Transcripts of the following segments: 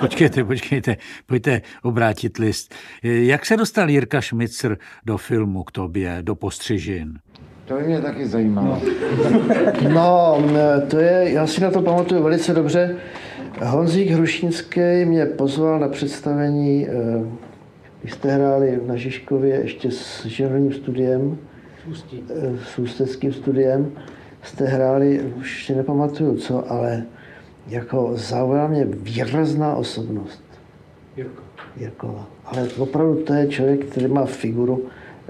Počkejte, pojďte obrátit list. Jak se dostal Jirka Šmicr do filmu k tobě, do Postřižin? To by mě taky zajímalo. No, to je, já si na to pamatuju velice dobře. Honzík Hrušínský mě pozval na představení, když jste hráli na Žižkově ještě s Žižkovým studiem, s ústeckým studiem, jste hráli, už si nepamatuju co, ale jako zaujala mě výrazná osobnost. Jirkova. Ale opravdu to je člověk, který má figuru.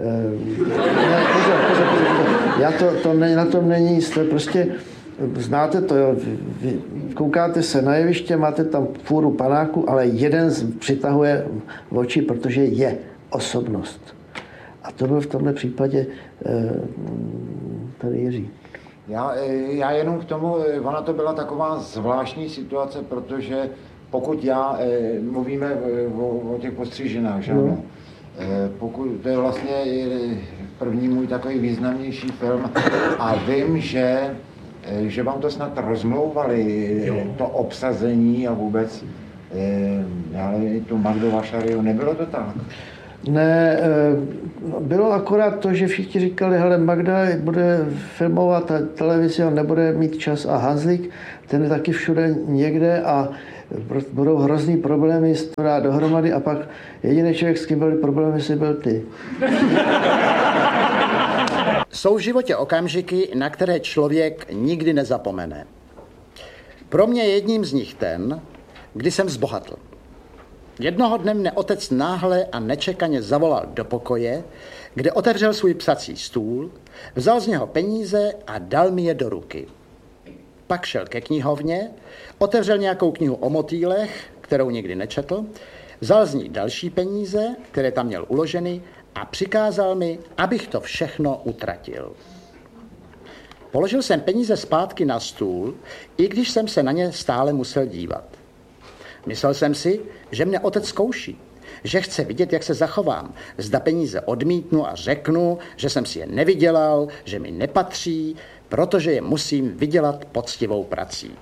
Já na tom není jisté, prostě znáte to, jo. Vy koukáte se na jeviště, máte tam fůru panáku, ale jeden přitahuje v oči, protože je osobnost. A to byl v tomhle případě tady Jiří. Já jenom k tomu, ona to byla taková zvláštní situace, protože pokud mluvíme o těch Postřižinách, že ano, pokud to je vlastně první můj takový významnější film a vím, že vám to snad rozmlouvali, to obsazení a vůbec, tu Magdu Vašariu, nebylo to tak? Ne, bylo akorát to, že všichni říkali, hele, Magda bude filmovat televizi, on nebude mít čas a Hanzlík, ten je taky všude někde a budou hrozný problémy s to dát dohromady a pak jediný člověk, s kým byly problémy, si byl ty. Jsou v životě okamžiky, na které člověk nikdy nezapomene. Pro mě jedním z nich ten, kdy jsem zbohatl. Jednoho dne mne otec náhle a nečekaně zavolal do pokoje, kde otevřel svůj psací stůl, vzal z něho peníze a dal mi je do ruky. Pak šel ke knihovně, otevřel nějakou knihu o motýlech, kterou nikdy nečetl, vzal z ní další peníze, které tam měl uloženy a přikázal mi, abych to všechno utratil. Položil jsem peníze zpátky na stůl, i když jsem se na ně stále musel dívat. Myslel jsem si, že mne otec zkouší, že chce vidět, jak se zachovám. Zda peníze odmítnu a řeknu, že jsem si je nevydělal, že mi nepatří, protože je musím vydělat poctivou prací.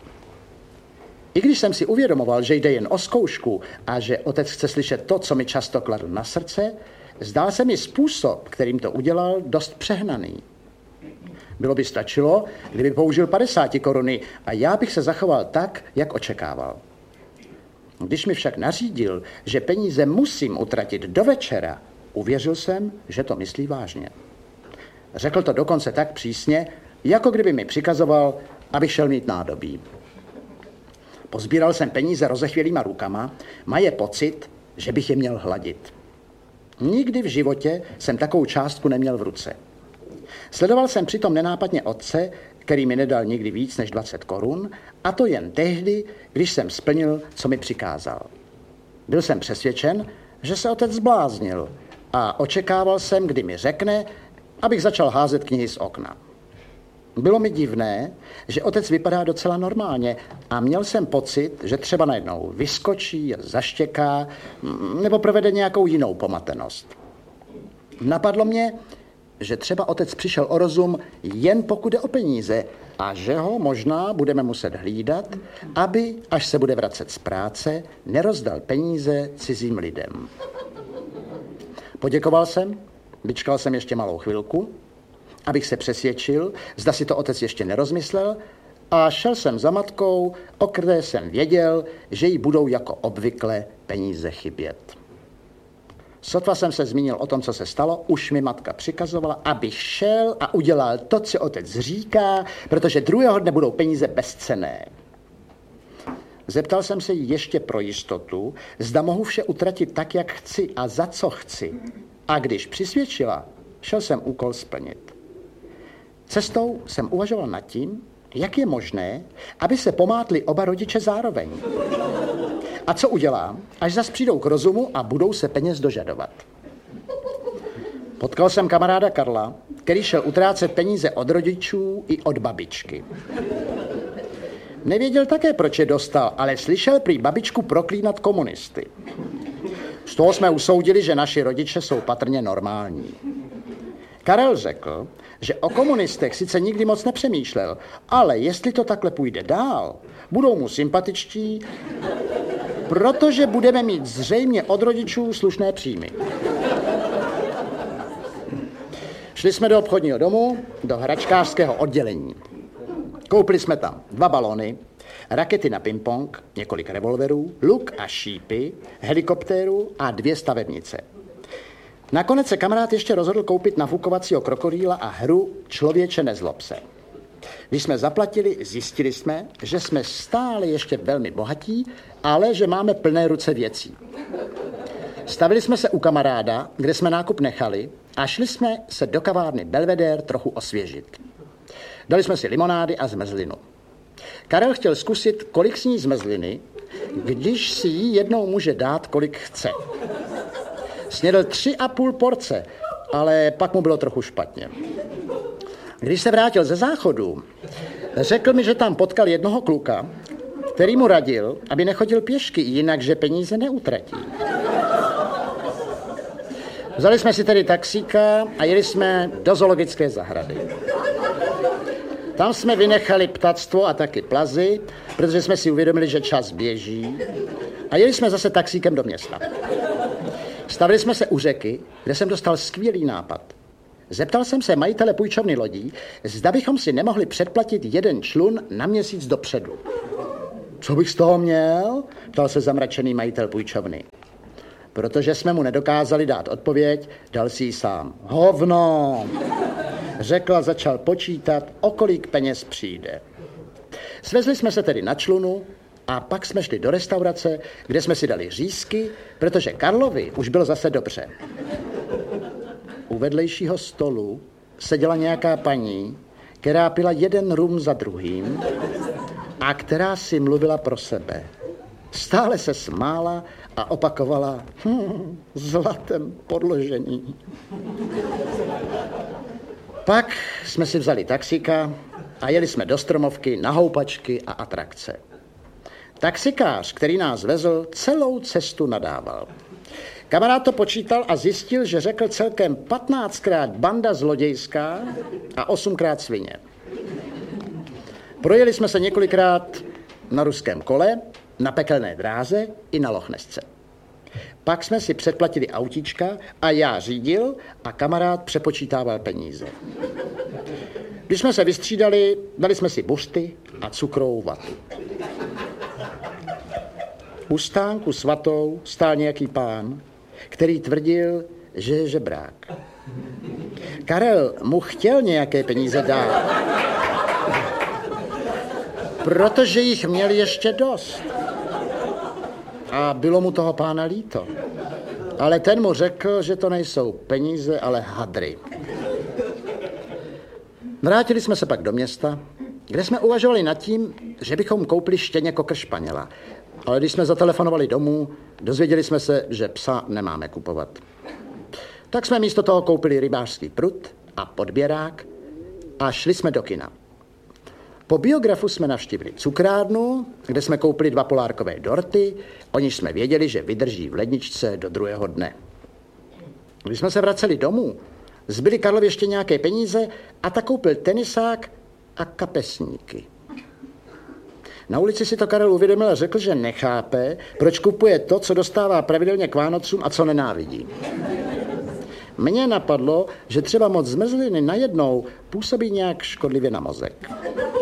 I když jsem si uvědomoval, že jde jen o zkoušku a že otec chce slyšet to, co mi často kladl na srdce, zdál se mi způsob, kterým to udělal, dost přehnaný. Bylo by stačilo, kdyby použil 50 koruny a já bych se zachoval tak, jak očekával. Když mi však nařídil, že peníze musím utratit do večera, uvěřil jsem, že to myslí vážně. Řekl to dokonce tak přísně, jako kdyby mi přikazoval, abych šel mít nádobí. Pozbíral jsem peníze rozechvělýma rukama, maje pocit, že bych je měl hladit. Nikdy v životě jsem takovou částku neměl v ruce. Sledoval jsem přitom nenápadně otce, který mi nedal nikdy víc než 20 korun, a to jen tehdy, když jsem splnil, co mi přikázal. Byl jsem přesvědčen, že se otec zbláznil a očekával jsem, kdy mi řekne, abych začal házet knihy z okna. Bylo mi divné, že otec vypadá docela normálně a měl jsem pocit, že třeba najednou vyskočí, zaštěká nebo provede nějakou jinou pomatenost. Napadlo mě, že třeba otec přišel o rozum jen pokud jde o peníze a že ho možná budeme muset hlídat, aby, až se bude vracet z práce, nerozdal peníze cizím lidem. Poděkoval jsem, vyčkal jsem ještě malou chvilku, abych se přesvědčil, zda si to otec ještě nerozmyslel, a šel jsem za matkou, o které jsem věděl, že jí budou jako obvykle peníze chybět. Sotva jsem se zmínil o tom, co se stalo, už mi matka přikazovala, aby šel a udělal to, co otec říká, protože druhého dne budou peníze bezcenné. Zeptal jsem se jí ještě pro jistotu, zda mohu vše utratit tak, jak chci a za co chci. A když přisvědčila, šel jsem úkol splnit. Cestou jsem uvažoval nad tím, jak je možné, aby se pomátli oba rodiče zároveň. A co udělám, až zas přijdou k rozumu a budou se peněz dožadovat. Potkal jsem kamaráda Karla, který šel utrácet peníze od rodičů i od babičky. Nevěděl také, proč je dostal, ale slyšel prý babičku proklínat komunisty. Z toho jsme usoudili, že naši rodiče jsou patrně normální. Karel řekl, že o komunistech sice nikdy moc nepřemýšlel, ale jestli to takhle půjde dál, budou mu sympatičtí protože budeme mít zřejmě od rodičů slušné příjmy. Šli jsme do obchodního domu, do hračkářského oddělení. Koupili jsme tam 2 balony, rakety na ping-pong, několik revolverů, luk a šípy, helikoptéru a 2 stavebnice. Nakonec se kamarád ještě rozhodl koupit nafukovacího krokodýla a hru Člověče nezlob se. Když jsme zaplatili, zjistili jsme, že jsme stále ještě velmi bohatí, ale že máme plné ruce věcí. Stavili jsme se u kamaráda, kde jsme nákup nechali, a šli jsme se do kavárny Belvedere trochu osvěžit. Dali jsme si limonády a zmrzlinu. Karel chtěl zkusit, kolik sní zmrzliny, když si ji jednou může dát, kolik chce. Snědl 3,5 porce, ale pak mu bylo trochu špatně. Když se vrátil ze záchodu, řekl mi, že tam potkal jednoho kluka, který mu radil, aby nechodil pěšky, jinak že peníze neutratí. Vzali jsme si tedy taxíka a jeli jsme do zoologické zahrady. Tam jsme vynechali ptactvo a taky plazy, protože jsme si uvědomili, že čas běží, a jeli jsme zase taxíkem do města. Stavili jsme se u řeky, kde jsem dostal skvělý nápad. Zeptal jsem se majitele půjčovny lodí, zda bychom si nemohli předplatit 1 člun na měsíc dopředu. Co bych z toho měl? Ptal se zamračený majitel půjčovny. Protože jsme mu nedokázali dát odpověď, dal si ji sám. Hovno! Řekl a začal počítat, o kolik peněz přijde. Svezli jsme se tedy na člunu a pak jsme šli do restaurace, kde jsme si dali řízky, protože Karlovi už bylo zase dobře. U vedlejšího stolu seděla nějaká paní, která pila 1 rum za druhým a která si mluvila pro sebe. Stále se smála a opakovala zlatem podložení. Pak jsme si vzali taxíka a jeli jsme do Stromovky na houpačky a atrakce. Taxikář, který nás vezl, celou cestu nadával. Kamarád to počítal a zjistil, že řekl celkem 15krát banda zlodějská a 8krát svině. Projeli jsme se několikrát na ruském kole, na pekelné dráze i na Lochnesce. Pak jsme si předplatili autíčka a já řídil a kamarád přepočítával peníze. Když jsme se vystřídali, dali jsme si buřty a cukrovou vatu. U stánku s vatou stál nějaký pán, který tvrdil, že je žebrák. Karel mu chtěl nějaké peníze dát, protože jich měl ještě dost. A bylo mu toho pána líto. Ale ten mu řekl, že to nejsou peníze, ale hadry. Vrátili jsme se pak do města, kde jsme uvažovali nad tím, že bychom koupili štěně kokr španěla. Ale když jsme zatelefonovali domů, dozvěděli jsme se, že psa nemáme kupovat. Tak jsme místo toho koupili rybářský prut a podběrák a šli jsme do kina. Po Biografu jsme navštívili cukrárnu, kde jsme koupili 2 polárkové dorty, o níž jsme věděli, že vydrží v ledničce do druhého dne. Když jsme se vraceli domů, zbyly Karlovi ještě nějaké peníze a tak koupil tenisák a kapesníky. Na ulici si to Karel uvědomil a řekl, že nechápe, proč kupuje to, co dostává pravidelně k Vánocům a co nenávidí. Mně napadlo, že třeba moc zmrzliny najednou působí nějak škodlivě na mozek.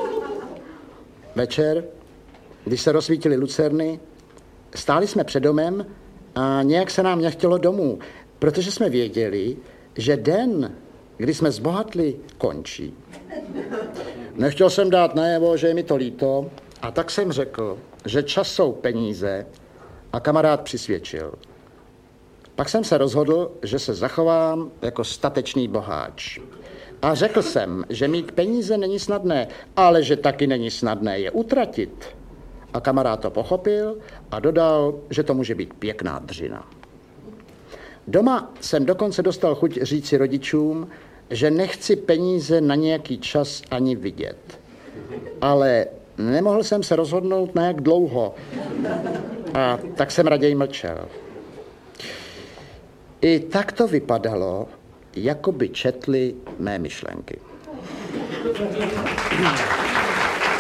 Večer, když se rozsvítily lucerny, stáli jsme před domem a nějak se nám nechtělo domů, protože jsme věděli, že den, kdy jsme zbohatli, končí. Nechtěl jsem dát najevo, že je mi to líto, a tak jsem řekl, že čas jsou peníze, a kamarád přisvědčil. Pak jsem se rozhodl, že se zachovám jako statečný boháč. A řekl jsem, že mít peníze není snadné, ale že taky není snadné je utratit. A kamarád to pochopil a dodal, že to může být pěkná dřina. Doma jsem dokonce dostal chuť říci rodičům, že nechci peníze na nějaký čas ani vidět. Ale nemohl jsem se rozhodnout na jak dlouho. A tak jsem raději mlčel. I tak to vypadalo, jako by četli mé myšlenky.